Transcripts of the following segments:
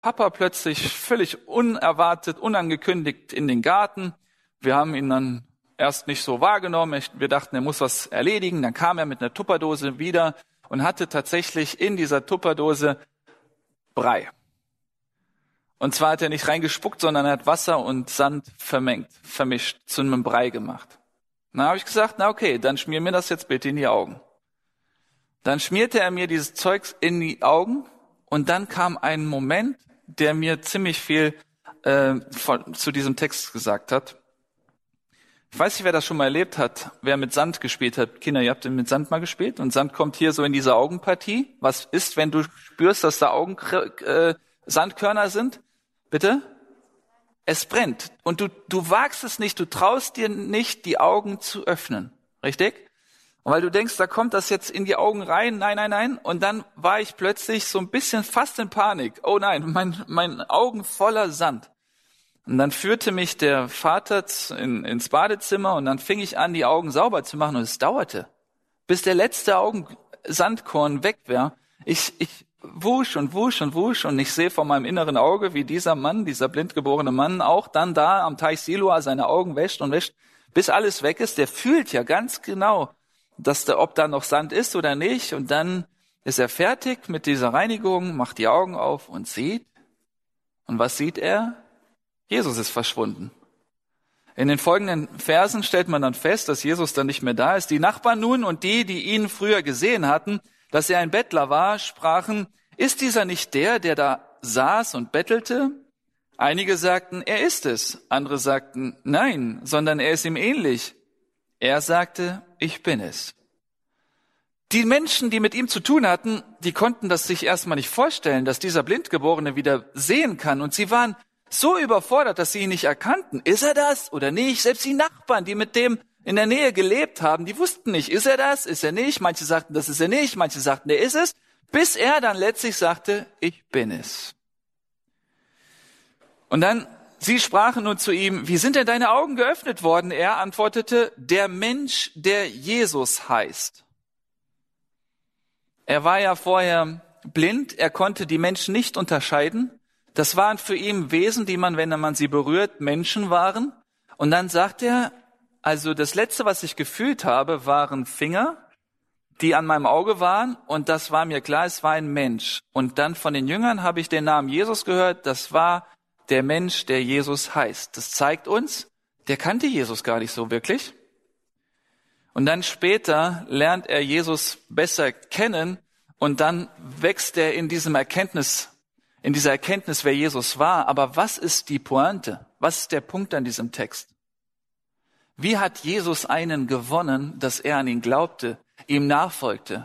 Papa plötzlich völlig unerwartet, unangekündigt in den Garten. Wir haben ihn dann erst nicht so wahrgenommen. Wir dachten, er muss was erledigen. Dann kam er mit einer Tupperdose wieder und hatte tatsächlich in dieser Tupperdose Brei. Und zwar hat er nicht reingespuckt, sondern er hat Wasser und Sand vermischt, zu einem Brei gemacht. Dann habe ich gesagt, na okay, dann schmier mir das jetzt bitte in die Augen. Dann schmierte er mir dieses Zeugs in die Augen und dann kam ein Moment, der mir ziemlich viel zu diesem Text gesagt hat. Ich weiß nicht, wer das schon mal erlebt hat, wer mit Sand gespielt hat. Kinder, ihr habt mit Sand mal gespielt und Sand kommt hier so in diese Augenpartie. Was ist, wenn du spürst, dass da Sandkörner sind? Bitte? Es brennt und du wagst es nicht, du traust dir nicht, die Augen zu öffnen. Richtig? Und weil du denkst, da kommt das jetzt in die Augen rein, nein. Und dann war ich plötzlich so ein bisschen fast in Panik. Oh nein, mein Augen voller Sand. Und dann führte mich der Vater ins Badezimmer und dann fing ich an, die Augen sauber zu machen und es dauerte, bis der letzte Sandkorn weg war. Ich wusch und ich sehe vor meinem inneren Auge, wie dieser Mann, dieser blindgeborene Mann, auch dann da am Teich Siloa seine Augen wäscht, bis alles weg ist. Der fühlt ja ganz genau, ob da noch Sand ist oder nicht. Und dann ist er fertig mit dieser Reinigung, macht die Augen auf und sieht. Und was sieht er? Jesus ist verschwunden. In den folgenden Versen stellt man dann fest, dass Jesus dann nicht mehr da ist. Die Nachbarn nun und die ihn früher gesehen hatten, dass er ein Bettler war, sprachen, ist dieser nicht der da saß und bettelte? Einige sagten, er ist es. Andere sagten, nein, sondern er ist ihm ähnlich. Er sagte, ich bin es. Die Menschen, die mit ihm zu tun hatten, die konnten das sich erstmal nicht vorstellen, dass dieser Blindgeborene wieder sehen kann. Und sie waren so überfordert, dass sie ihn nicht erkannten. Ist er das oder nicht? Selbst die Nachbarn, die mit dem in der Nähe gelebt haben, die wussten nicht, ist er das, ist er nicht? Manche sagten, das ist er nicht, manche sagten, er ist es, bis er dann letztlich sagte, ich bin es. Und dann, sie sprachen nun zu ihm, wie sind denn deine Augen geöffnet worden? Er antwortete, der Mensch, der Jesus heißt. Er war ja vorher blind, er konnte die Menschen nicht unterscheiden. Das waren für ihn Wesen, die man, wenn man sie berührt, Menschen waren. Und dann sagt er, also das Letzte, was ich gefühlt habe, waren Finger, die an meinem Auge waren. Und das war mir klar, es war ein Mensch. Und dann von den Jüngern habe ich den Namen Jesus gehört. Das war der Mensch, der Jesus heißt. Das zeigt uns, der kannte Jesus gar nicht so wirklich. Und dann später lernt er Jesus besser kennen. Und dann wächst er in dieser Erkenntnis, wer Jesus war. Aber was ist die Pointe? Was ist der Punkt an diesem Text? Wie hat Jesus einen gewonnen, dass er an ihn glaubte, ihm nachfolgte?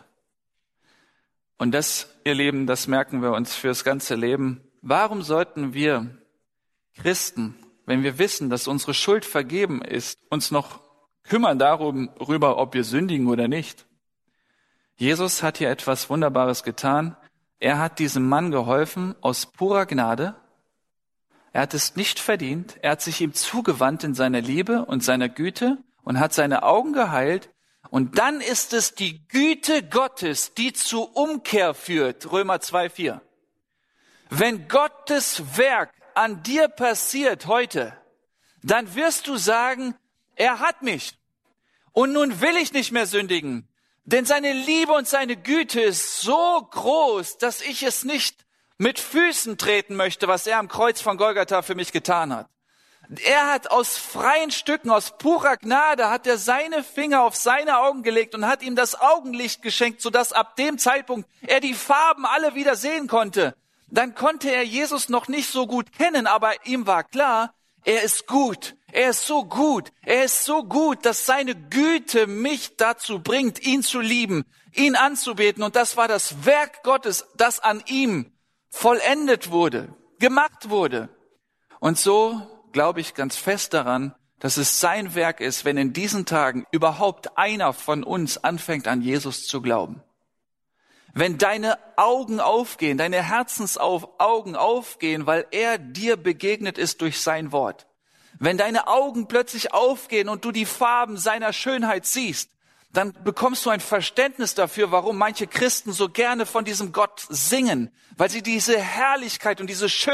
Und das, ihr Lieben, das merken wir uns fürs ganze Leben. Warum sollten wir Christen, wenn wir wissen, dass unsere Schuld vergeben ist, uns noch kümmern darüber, ob wir sündigen oder nicht? Jesus hat hier etwas Wunderbares getan. Er hat diesem Mann geholfen aus purer Gnade. Er hat es nicht verdient. Er hat sich ihm zugewandt in seiner Liebe und seiner Güte und hat seine Augen geheilt. Und dann ist es die Güte Gottes, die zur Umkehr führt. Römer 2,4. Wenn Gottes Werk an dir passiert heute, dann wirst du sagen, er hat mich. Und nun will ich nicht mehr sündigen. Denn seine Liebe und seine Güte ist so groß, dass ich es nicht mit Füßen treten möchte, was er am Kreuz von Golgatha für mich getan hat. Er hat aus freien Stücken, aus purer Gnade, hat er seine Finger auf seine Augen gelegt und hat ihm das Augenlicht geschenkt, sodass ab dem Zeitpunkt er die Farben alle wieder sehen konnte. Dann konnte er Jesus noch nicht so gut kennen, aber ihm war klar, er ist gut. Er ist so gut. Er ist so gut, dass seine Güte mich dazu bringt, ihn zu lieben, ihn anzubeten. Und das war das Werk Gottes, das an ihm vollendet wurde, gemacht wurde. Und so glaube ich ganz fest daran, dass es sein Werk ist, wenn in diesen Tagen überhaupt einer von uns anfängt, an Jesus zu glauben. Wenn deine Augen aufgehen, deine Herzensaugen aufgehen, weil er dir begegnet ist durch sein Wort. Wenn deine Augen plötzlich aufgehen und du die Farben seiner Schönheit siehst, dann bekommst du ein Verständnis dafür, warum manche Christen so gerne von diesem Gott singen, weil sie diese Herrlichkeit und diese Schönheit